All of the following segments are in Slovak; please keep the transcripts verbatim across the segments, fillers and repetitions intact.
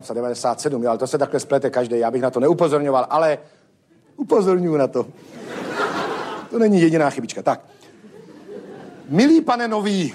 marca devadesát sedm, jo, ale to se takhle splete každý, já bych na to neupozorňoval, ale upozorňuji na to. To není jediná chybička. Tak. Milý pane Nový,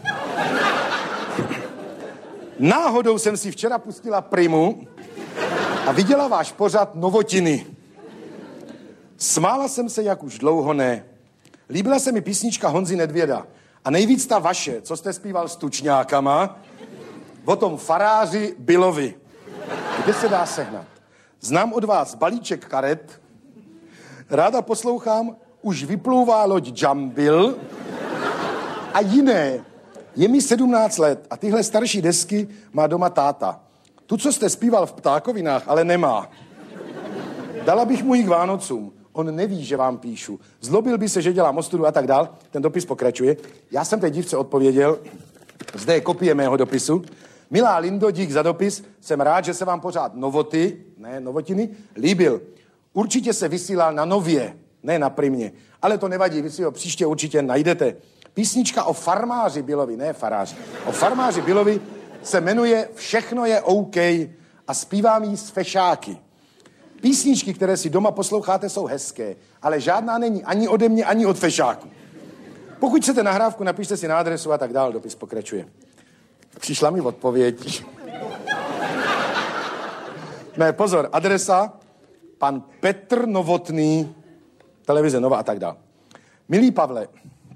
náhodou jsem si včera pustila Primu a viděla váš pořad Novotiny. Smála jsem se, jak už dlouho ne. Líbila se mi písnička Honzy Nedvěda. A nejvíc ta vaše, co jste zpíval s tučňákama, o tom faráři Billovi. Kde se dá sehnat? Znám od vás balíček karet, ráda poslouchám, už vyplouvá loď Jambil a jiné. Je mi sedmnáct let a tyhle starší desky má doma táta. Tu, co jste zpíval v Ptákovinách, ale nemá. Dala bych mu ji k Vánocům. On neví, že vám píšu. Zlobil by se, že dělám ostudu a tak dál. Ten dopis pokračuje. Já jsem té dívce odpověděl. Zde je kopie mého dopisu. Milá Lindo, dík za dopis. Jsem rád, že se vám pořád Novoty, ne Novotiny, líbil. Určitě se vysílal na Nově, ne na Primě. Ale to nevadí, vy si ho příště určitě najdete. Písnička o farmáři Billovi, ne faráři. O farmáři Billovi se jmenuje Všechno je OK a zpívám jí s fešáky. Písničky, které si doma posloucháte, jsou hezké, ale žádná není ani ode mě, ani od fešáku. Pokud chcete nahrávku, napište si na adresu a tak dál. Dopis pokračuje. Přišla mi odpověď. Ne, pozor, adresa pan Petr Novotný, televize Nova a tak dál. Milý Pavle,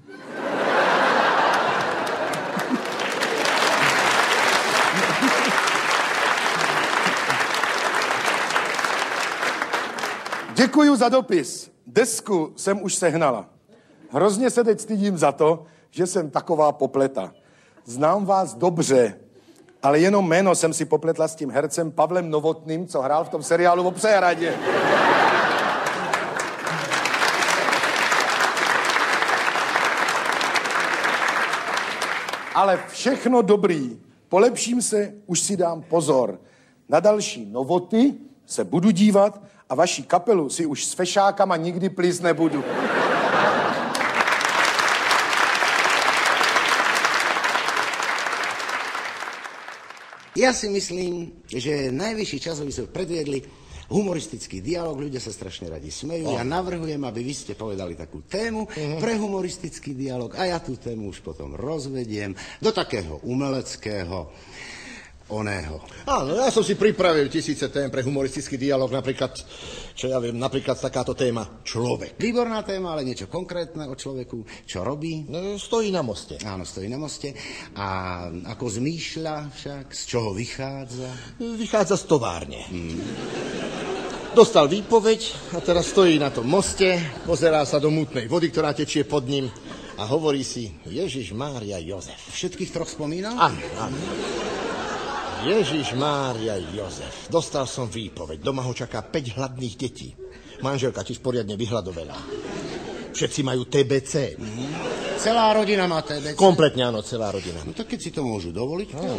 děkuju za dopis. Desku jsem už sehnala. Hrozně se teď stydím za to, že jsem taková popleta. Znám vás dobře, ale jenom jméno jsem si popletla s tím hercem Pavlem Novotným, co hrál v tom seriálu o Přehradě. Ale všechno dobrý. Polepším se, už si dám pozor. Na další Novoty se budu dívat a vaši kapelu si už s fešákama nikdy plíst nebudu. Ja si myslím, že najvyšší čas, aby sme predviedli humoristický dialog, ľudia sa strašne radi smejú. Oh. Ja navrhujem, aby vy ste povedali takú tému uh-huh. pre humoristický dialog a ja tú tému už potom rozvediem do takého umeleckého oného. Áno, ja som si pripravil tisíce tém pre humoristický dialog, napríklad, čo ja viem, napríklad takáto téma človek. Výborná téma, ale niečo konkrétne o človeku. Čo robí? No, stojí na moste. Áno, stojí na moste. A ako zmýšľa však? Z čoho vychádza? Vychádza z továrne. Hmm. Dostal výpoveď a teraz stojí na tom moste, pozerá sa do mútnej vody, ktorá tečie pod ním a hovorí si Ježiš Mária Jozef. Všetkých troch spomínal? Áno, áno. Ježiš Mária Jozef. Dostal som výpoveď. Doma ho čaká päť hladných detí. Manželka tiež poriadne vyhľadovelá. Všetci majú té bé cé. Mm-hmm. Celá rodina má té bé cé? Kompletne áno, celá rodina. No tak keď si to môžu dovoliť. No.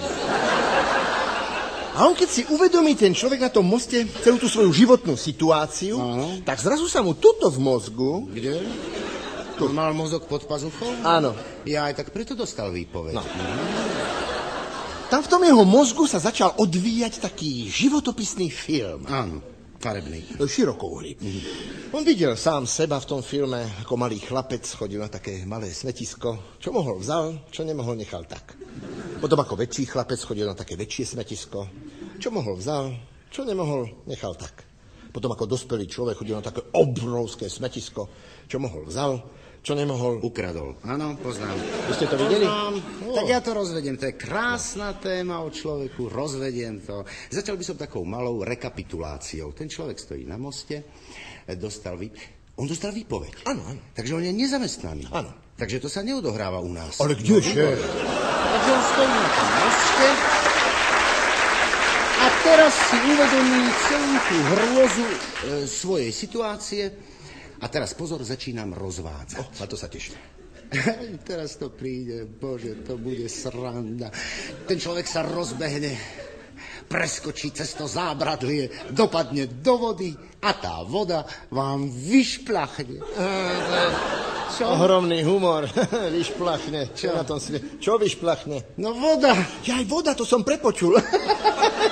A on keď si uvedomí ten človek na tom moste celú tú svoju životnú situáciu, áno. tak zrazu sa mu tuto v mozgu... Kde? Tu. On mal mozog pod pazuchou? Áno. Ja aj tak preto dostal výpoveď. No. Mm. Tam v tom jeho mozgu sa začal odvíjať taký životopisný film. Áno, farebný. Širokouhlý. Mm-hmm. On videl sám seba v tom filme, ako malý chlapec chodil na také malé smetisko. Čo mohol vzal, čo nemohol nechal tak. Potom ako väčší chlapec chodil na také väčšie smetisko. Čo mohol vzal, čo nemohol nechal tak. Potom ako dospelý človek chodil na také obrovské smetisko. Čo mohol vzal, čo nemohol... Ukradol. Áno, poznám. Vy ste to videli? Poznám. Oh. Tak ja to rozvediem. To je krásna no. téma o človeku. Rozvediem to. Začal by som takou malou rekapituláciou. Ten človek stojí na moste, dostal vý... On dostal výpoveď. Áno, áno. Takže on je nezamestnaný. Áno. Takže to sa neodohráva u nás. Ale kdeže? No, takže on stojí na tom moste a teraz si uvedomí celú tú hrôzu e, svojej situácie. A teraz pozor, začínam rozvádzať. Oh, na to sa teším. Teraz to príde, bože, to bude sranda. Ten človek sa rozbehne, preskočí cez to zábradlie, dopadne do vody a tá voda vám vyšplachne. Čo? Ohromný humor. Vyšplachne. Čo na tom svete? Čo vyšplachne? No voda. Ja aj voda, to som prepočul.